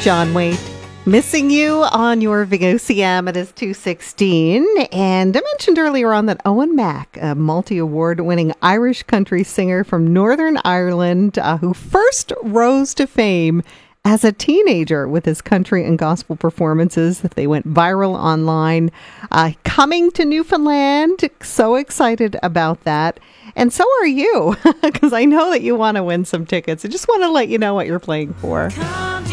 John Waite. Missing you on your VOCM. It is 2:16. And I mentioned earlier on that Owen Mack, a multi-award winning Irish country singer from Northern Ireland, who first rose to fame as a teenager with his country and gospel performances. They went viral online. Coming to Newfoundland. So excited about that. And so are you, because I know that you want to win some tickets. I just want to let you know what you're playing for.